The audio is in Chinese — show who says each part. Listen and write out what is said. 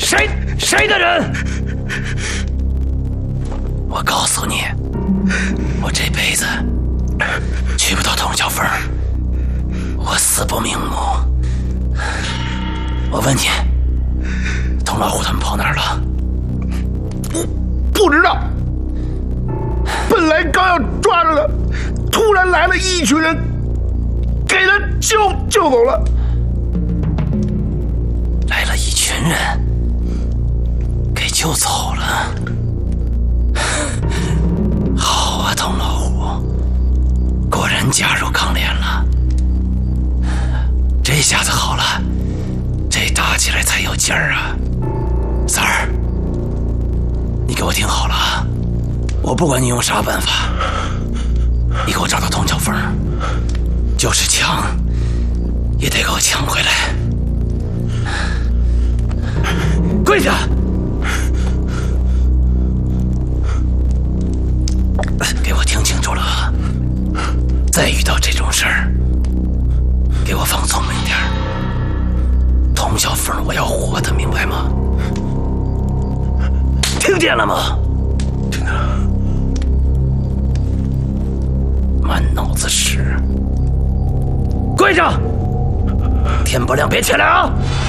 Speaker 1: 谁的人？我告诉你，我这辈子娶不到童小凤，我死不瞑目。我问你，童老虎他们跑哪儿了？
Speaker 2: 不知道。本来刚要抓着他，突然来了一群人，给他救走了。
Speaker 1: 来了一群人，给救走了。好啊，童老虎，果然加入抗联了。这下子好了，这打起来才有劲儿啊！三儿，你给我听好了啊！我不管你用啥办法，你给我找到童小凤，就是抢，也得给我抢回来。跪下！给我听清楚了啊！再遇到这种事儿，给我放聪明点儿。童小凤，我要活的，明白吗？听见了吗？
Speaker 2: 听见了。
Speaker 1: 满脑子屎！跪着！天不亮别起来啊！